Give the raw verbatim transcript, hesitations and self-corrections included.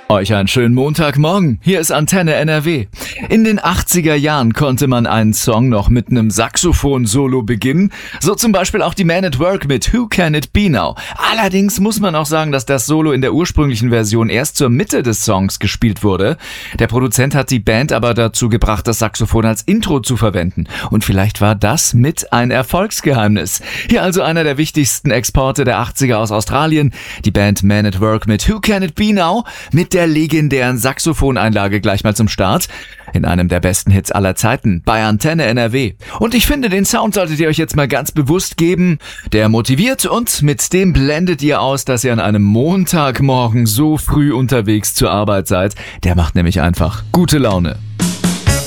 Euch einen schönen Montagmorgen. Hier ist Antenne N R W. In den achtziger Jahren konnte man einen Song noch mit einem Saxophon-Solo beginnen. So zum Beispiel auch die Man at Work mit Who Can It Be Now. Allerdings muss man auch sagen, dass das Solo in der ursprünglichen Version erst zur Mitte des Songs gespielt wurde. Der Produzent hat die Band aber dazu gebracht, das Saxophon als Intro zu verwenden. Und vielleicht war das mit ein Erfolgsgeheimnis. Hier also einer der wichtigsten Exporte der achtziger aus Australien. Die Band Man at Work mit Who Can It Be Now mit der der legendären Saxophoneinlage gleich mal zum Start. In einem der besten Hits aller Zeiten bei Antenne N R W. Und ich finde, den Sound solltet ihr euch jetzt mal ganz bewusst geben. Der motiviert und mit dem blendet ihr aus, dass ihr an einem Montagmorgen so früh unterwegs zur Arbeit seid. Der macht nämlich einfach gute Laune.